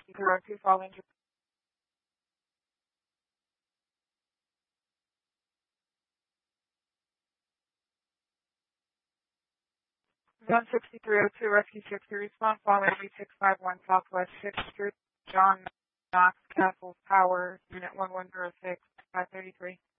16302 following 16302 Rescue 60 response following 3651 Southwest 6th Street, John Knox, Castles Power, Unit 1106, 533.